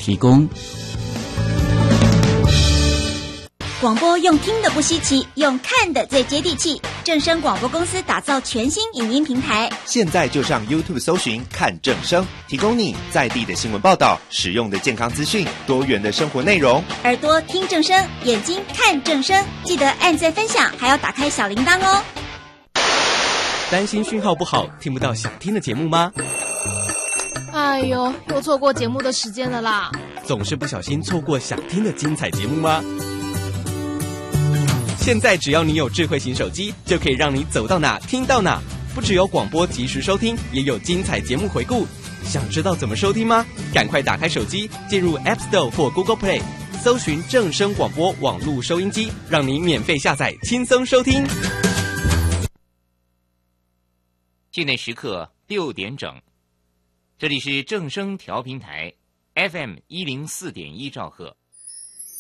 提供。 广播用听的不稀奇，用看的最接地气。正声广播公司打造全新影音平台， 现在就上 YouTube 搜寻看正声，提供你在地的新闻报道、实用的健康资讯、多元的生活内容。 耳朵听正声，眼睛看正声，记得按赞分享，还要打开小铃铛哦。 担心讯号不好，听不到想听的节目吗？ 哎呦，又错过节目的时间了啦！ 总是不小心错过想听的精彩节目吗？现在只要你有智慧型手机，就可以让你走到哪听到哪。不只有广播及时收听，也有精彩节目回顾。想知道怎么收听吗？赶快打开手机，进入 App Store 或 Google Play， 搜寻正声广播网络收音机，让你免费下载，轻松收听。 现在时刻6点整，这里是正声调频台 FM104.1兆赫。